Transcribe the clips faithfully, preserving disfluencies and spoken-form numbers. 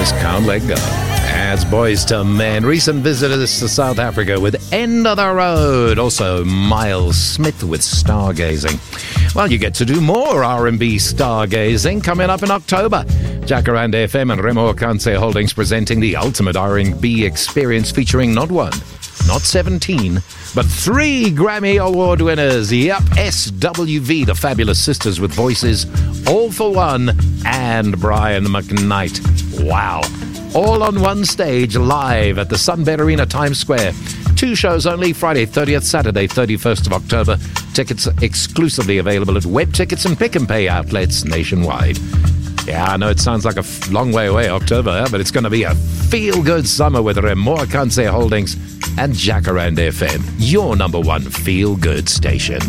Just can't let go. That's Boys to Men. Recent visitors to South Africa with End of the Road. Also, Miles Smith with Stargazing. Well, you get to do more R and B stargazing coming up in October. Jacaranda F M and Remo Okanse Holdings presenting the ultimate R and B experience featuring not one, not seventeen, but three Grammy Award winners. Yep, S W V, the Fabulous Sisters with Voices, All for One, and Brian McKnight. Wow. All on one stage, live at the Sunbed Arena, Times Square. Two shows only, Friday thirtieth, Saturday thirty-first of October. Tickets exclusively available at Web Tickets and Pick and Pay outlets nationwide. Yeah, I know it sounds like a f- long way away, October, but it's going to be a feel-good summer with Remo Okanse Holdings and Jacaranda F M, your number one feel-good station.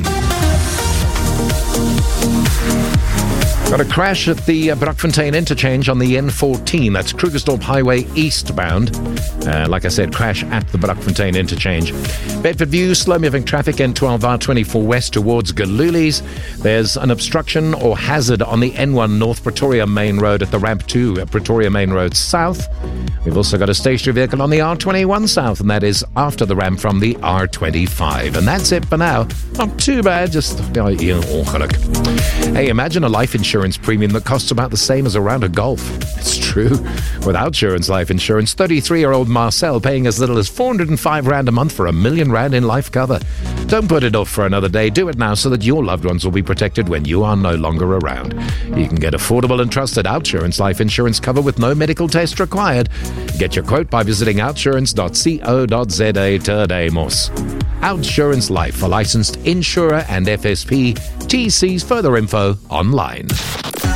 Got a crash at the uh, Brakfontein interchange on the N fourteen. That's Krugersdorp Highway eastbound. Uh, like I said, crash at the Brakfontein interchange. Bedford View, slow-moving traffic, N twelve R twenty-four west towards Galulis. There's an obstruction or hazard on the N one North Pretoria Main Road at the ramp to Pretoria Main Road south. We've also got a stationary vehicle on the R twenty-one south, and that is after the ramp from the R twenty-five. And that's it for now. Not too bad, just uh, yeah, ongeluk. Hey, imagine a life insurance premium that costs about the same as a round of golf. It's true. With Outsurance Life Insurance, thirty-three-year-old Marcel paying as little as four hundred five rand a month for a million rand in life cover. Don't put it off for another day. Do it now so that your loved ones will be protected when you are no longer around. You can get affordable and trusted Outsurance Life Insurance cover with no medical test required. Get your quote by visiting outsurance dot co dot za today, Moss. Outsurance Life, a licensed insurer and F S P. T C's further info online.